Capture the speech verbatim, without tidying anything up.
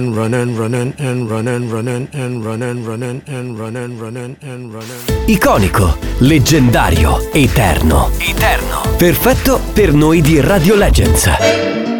Run and run and and run and run and and run and run and and run and run and and run and. Iconico, leggendario, eterno. Eterno. Perfetto per noi di Radio Legends.